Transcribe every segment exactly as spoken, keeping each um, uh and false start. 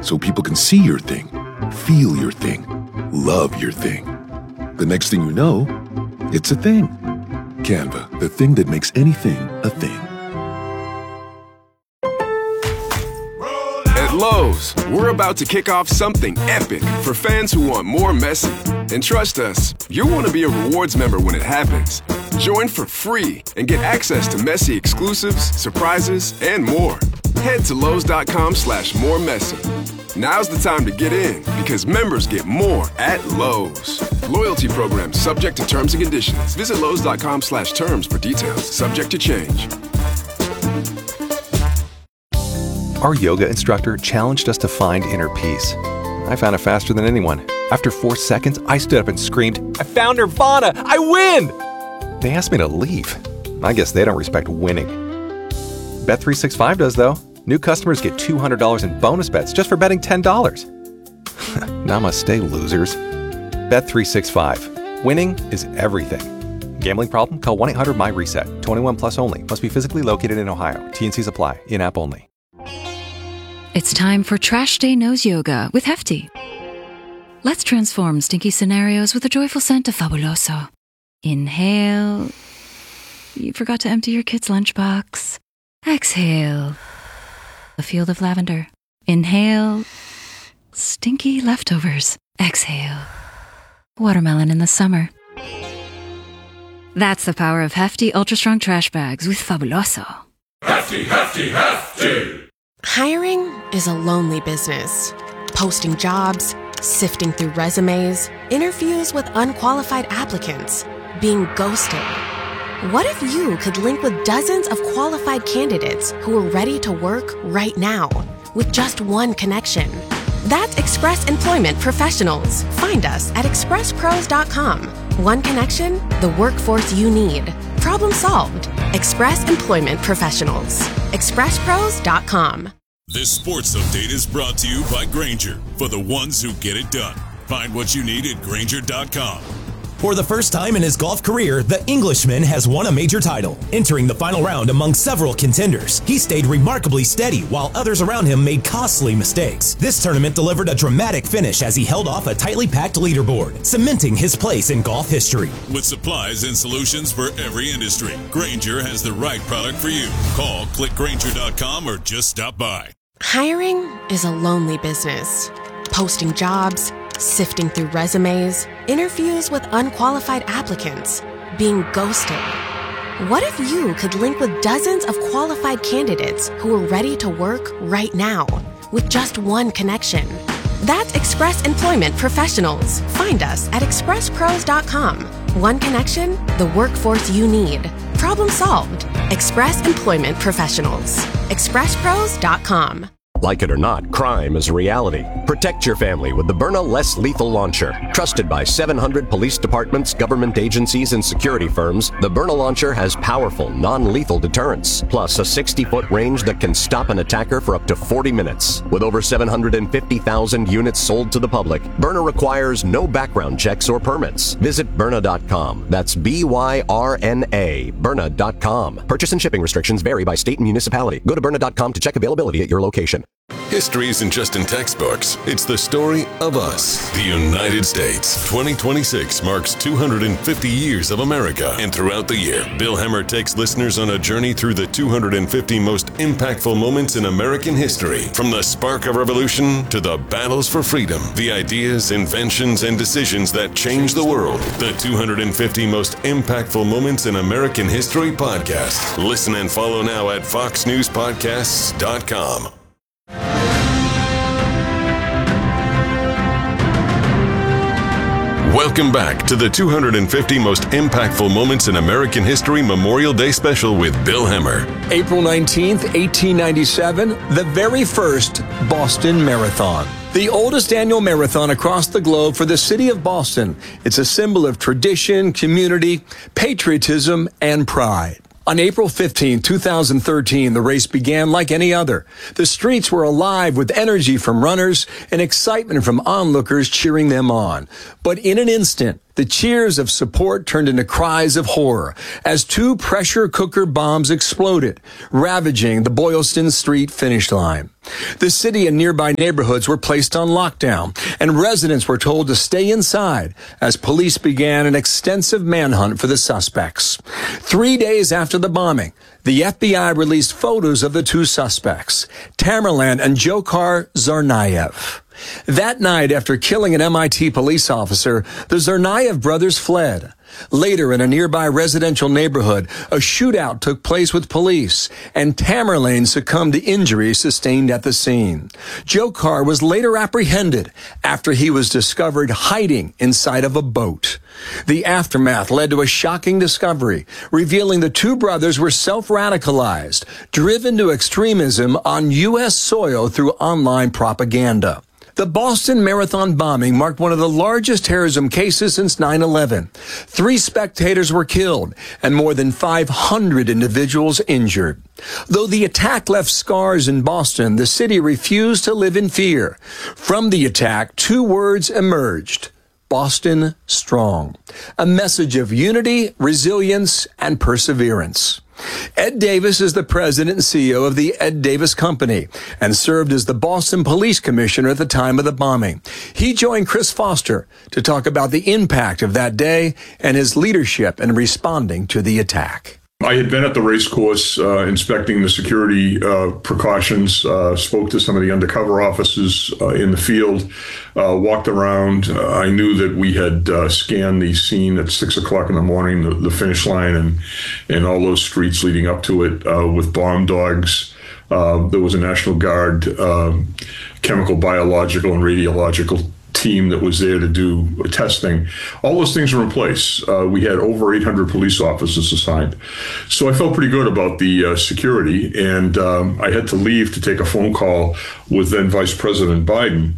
so people can see your thing, feel your thing, love your thing. The next thing you know, it's a thing. Canva, the thing that makes anything a thing. At Lowe's, we're about to kick off something epic for fans who want more Messi. And trust us, you'll want to be a rewards member when it happens. Join for free and get access to Messi exclusives, surprises, and more. Head to Lowe's.com slash more Messi. Now's the time to get in because members get more at Lowe's. Loyalty program subject to terms and conditions. Visit Lowe's.com slash terms for details. Subject to change. Our yoga instructor challenged us to find inner peace. I found it faster than anyone. After four seconds, I stood up and screamed, "I found Nirvana! I win!" They asked me to leave. I guess they don't respect winning. Bet three sixty-five does, though. New customers get two hundred dollars in bonus bets just for betting ten dollars. Namaste, losers. Bet three sixty-five. Winning is everything. Gambling problem? Call one eight hundred M Y reset. twenty-one plus only. Must be physically located in Ohio. T and Cs apply. In-app only. It's time for Trash Day Nose Yoga with Hefty. Let's transform stinky scenarios with a joyful scent of Fabuloso. Inhale. You forgot to empty your kid's lunchbox. Exhale. A field of lavender. Inhale. Stinky leftovers. Exhale. Watermelon in the summer. That's the power of Hefty Ultra Strong Trash Bags with Fabuloso. Hefty, Hefty, Hefty! Hiring is a lonely business. Posting jobs, sifting through resumes, interviews with unqualified applicants, being ghosted. What if you could link with dozens of qualified candidates who are ready to work right now with just one connection? That's Express Employment Professionals. Find us at express pros dot com. One connection, the workforce you need. Problem solved. Express Employment Professionals. express pros dot com. This sports update is brought to you by Grainger, for the ones who get it done. Find what you need at Grainger dot com. For the first time in his golf career, the Englishman has won a major title. Entering the final round among several contenders, he stayed remarkably steady while others around him made costly mistakes. This tournament delivered a dramatic finish as he held off a tightly packed leaderboard, cementing his place in golf history. With supplies and solutions for every industry, Grainger has the right product for you. Call, click Grainger dot com, or just stop by. Hiring is a lonely business. Posting jobs, sifting through resumes, interviews with unqualified applicants, being ghosted. What if you could link with dozens of qualified candidates who are ready to work right now with just one connection? That's Express Employment Professionals. Find us at express pros dot com. One connection, the workforce you need. Problem solved. Express Employment Professionals. express pros dot com. Like it or not, crime is a reality. Protect your family with the Byrna Less Lethal Launcher. Trusted by seven hundred police departments, government agencies, and security firms, the Byrna Launcher has powerful, non-lethal deterrence, plus a sixty-foot range that can stop an attacker for up to forty minutes. With over seven hundred fifty thousand units sold to the public, Byrna requires no background checks or permits. Visit Byrna dot com. That's B Y R N A, Byrna dot com. Purchase and shipping restrictions vary by state and municipality. Go to Byrna dot com to check availability at your location. History isn't just in textbooks. It's the story of us, the United States. twenty twenty-six marks two hundred fifty years of America. And throughout the year, Bill Hemmer takes listeners on a journey through the two hundred fifty most impactful moments in American history. From the spark of revolution to the battles for freedom, the ideas, inventions, and decisions that changed the world. The two hundred fifty most impactful moments in American history podcast. Listen and follow now at fox news podcasts dot com. Welcome back to the two hundred fifty most impactful moments in American history Memorial Day special with Bill Hemmer. April nineteenth, eighteen ninety-seven, the very first Boston Marathon. The oldest annual marathon across the globe for the city of Boston. It's a symbol of tradition, community, patriotism, and pride. On April fifteenth, two thousand thirteen, the race began like any other. The streets were alive with energy from runners and excitement from onlookers cheering them on. But in an instant, The cheers of support turned into cries of horror as two pressure cooker bombs exploded, ravaging the Boylston Street finish line. The city and nearby neighborhoods were placed on lockdown, and residents were told to stay inside as police began an extensive manhunt for the suspects. Three days after the bombing, the F B I released photos of the two suspects, Tamerlan and Dzhokhar Tsarnaev. That night, after killing an M I T police officer, the Tsarnaev brothers fled. Later, in a nearby residential neighborhood, a shootout took place with police, and Tamerlan succumbed to injuries sustained at the scene. Dzhokhar was later apprehended after he was discovered hiding inside of a boat. The aftermath led to a shocking discovery, revealing the two brothers were self-radicalized, driven to extremism on U S soil through online propaganda. The Boston Marathon bombing marked one of the largest terrorism cases since nine eleven. Three spectators were killed and more than five hundred individuals injured. Though the attack left scars in Boston, the city refused to live in fear. From the attack, two words emerged: Boston Strong. A message of unity, resilience, and perseverance. Ed Davis is the president and C E O of the Ed Davis Company and served as the Boston Police Commissioner at the time of the bombing. He joined Chris Foster to talk about the impact of that day and his leadership in responding to the attack. I had been at the race course uh, inspecting the security uh, precautions, uh, spoke to some of the undercover officers uh, in the field, uh, walked around. Uh, I knew that we had uh, scanned the scene at six o'clock in the morning, the, the finish line and, and all those streets leading up to it uh, with bomb dogs. Uh, there was a National Guard uh, chemical, biological, and radiological team that was there to do testing. All those things were in place. Uh, we had over eight hundred police officers assigned. So I felt pretty good about the uh, security, and um, I had to leave to take a phone call with then Vice President Biden.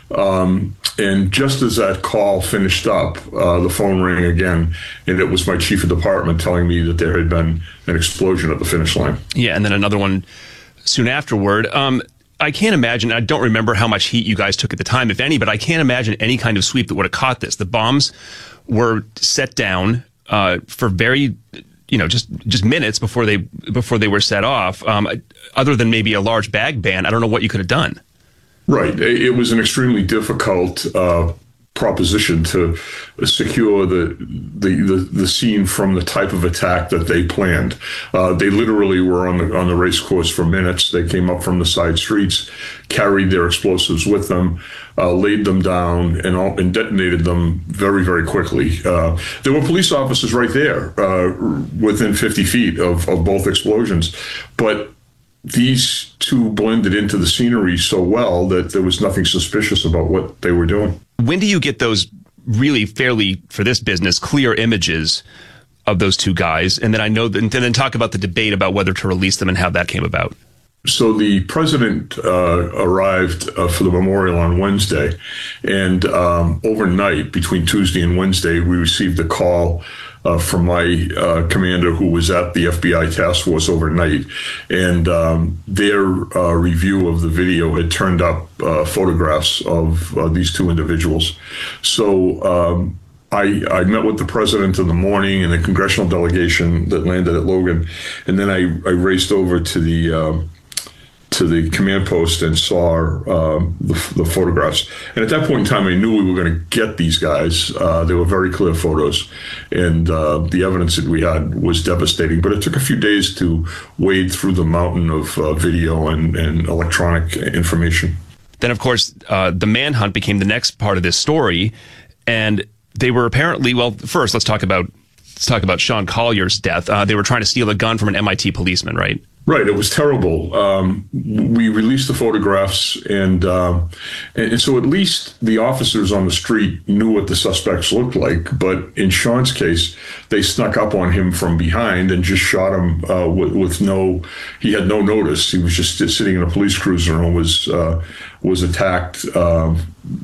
Um, and just as that call finished up, uh, the phone rang again, and it was my chief of department telling me that there had been an explosion at the finish line. Yeah, and then another one soon afterward. Um, I can't imagine, I don't remember how much heat you guys took at the time, if any, but I can't imagine any kind of sweep that would have caught this. The bombs were set down uh, for very, you know, just just minutes before they before they were set off. Um, other than maybe a large bag ban, I don't know what you could have done. Right. It was an extremely difficult uh, proposition to secure the, the the the scene from the type of attack that they planned. Uh, they literally were on the on the race course for minutes. They came up from the side streets, carried their explosives with them, uh, laid them down, and, all, and detonated them very, very quickly. Uh, there were police officers right there uh, within fifty feet of, of both explosions, but these two blended into the scenery so well that there was nothing suspicious about what they were doing. When do you get those really fairly, for this business, clear images of those two guys? And then I know, that, and then talk about the debate about whether to release them and how that came about. So the president uh, arrived uh, for the memorial on Wednesday, and um, overnight, between Tuesday and Wednesday, we received a call uh, from my uh, commander, who was at the F B I task force overnight, and um, their uh, review of the video had turned up uh, photographs of uh, these two individuals. So um, I, I met with the president in the morning and the congressional delegation that landed at Logan, and then I, I raced over to the um, to the command post and saw um, the, the photographs. And at that point in time, I knew we were going to get these guys. Uh, they were very clear photos, and uh, the evidence that we had was devastating. But it took a few days to wade through the mountain of uh, video and, and electronic information. Then, of course, uh, the manhunt became the next part of this story, and they were apparently, well, first, let's talk about let's talk about Sean Collier's death. Uh, they were trying to steal a gun from an M I T policeman, right? Right. It was terrible. Um, we released the photographs, and, um, and and so at least the officers on the street knew what the suspects looked like. But in Sean's case, they snuck up on him from behind and just shot him uh, with, with no. He had no notice. He was just sitting in a police cruiser and was uh, was attacked uh,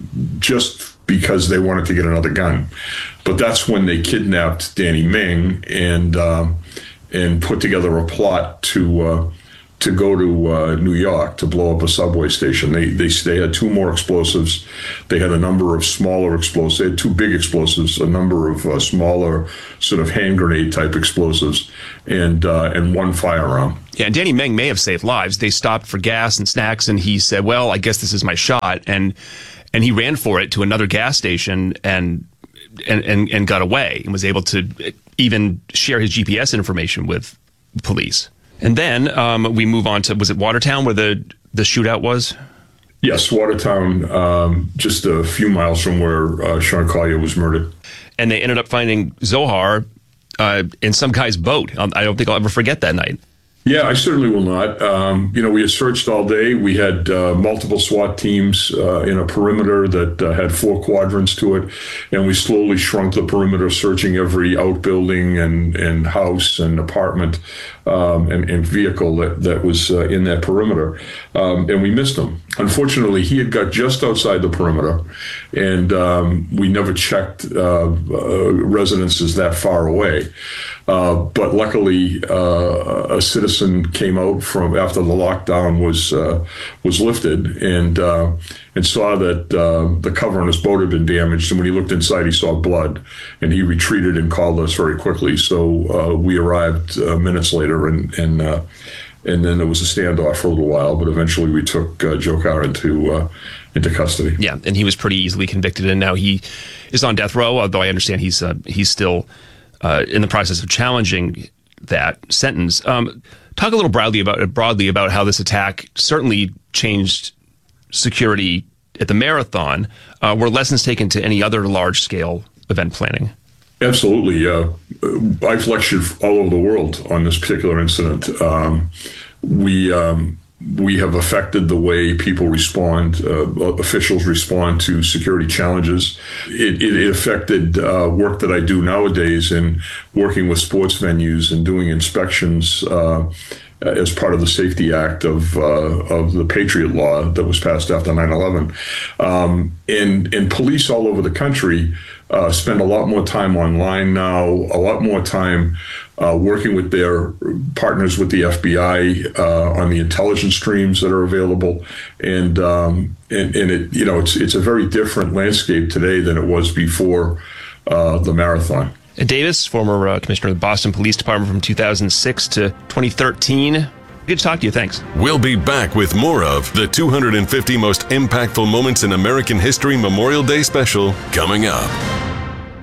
just because they wanted to get another gun. But that's when they kidnapped Danny Ming and. Um, and put together a plot to uh, to go to uh, New York to blow up a subway station. They, they they had two more explosives. They had a number of smaller explosives. They had two big explosives, a number of uh, smaller sort of hand grenade type explosives, and uh, and one firearm. Yeah, and Danny Meng may have saved lives. They stopped for gas and snacks, and he said, "Well, I guess this is my shot," and and he ran for it to another gas station and and and, and got away and was able to even share his G P S information with police. And then um, we move on to, was it Watertown where the, the shootout was? Yes, Watertown, um, just a few miles from where uh, Sean Collier was murdered. And they ended up finding Zohar uh, in some guy's boat. I don't think I'll ever forget that night. Yeah, I certainly will not. Um, you know, we had searched all day. We had uh, multiple SWAT teams uh, in a perimeter that uh, had four quadrants to it, and we slowly shrunk the perimeter, searching every outbuilding and, and house and apartment um, and, and vehicle that, that was uh, in that perimeter, um, and we missed him. Unfortunately, he had got just outside the perimeter, and um, we never checked uh, uh, residences that far away. Uh, but luckily, uh, a citizen came out from after the lockdown was uh, was lifted and uh, and saw that uh, the cover on his boat had been damaged. And when he looked inside, he saw blood, and he retreated and called us very quickly. So uh, we arrived uh, minutes later, and and uh, and then there was a standoff for a little while. But eventually, we took uh, Joe Carr into uh, into custody. Yeah, and he was pretty easily convicted, and now he is on death row. Although I understand he's uh, he's still. Uh, in the process of challenging that sentence. Um, talk a little broadly about broadly about how this attack certainly changed security at the marathon. Uh, were lessons taken to any other large-scale event planning? Absolutely. Uh, I've lectured all over the world on this particular incident. Um, we um, we have affected the way people respond, uh, officials respond to security challenges. It, it, it affected uh, work that I do nowadays in working with sports venues and doing inspections uh, as part of the Safety Act of uh, of the Patriot Law that was passed after nine eleven. Um, and, and police all over the country uh, spend a lot more time online now, a lot more time Uh, working with their partners with the F B I uh, on the intelligence streams that are available, and um, and, and it you know it's it's a very different landscape today than it was before uh, the marathon. Ed Davis, former uh, commissioner of the Boston Police Department from two thousand six to twenty thirteen. Good to talk to you. Thanks. We'll be back with more of the two hundred fifty most impactful moments in American history Memorial Day special coming up.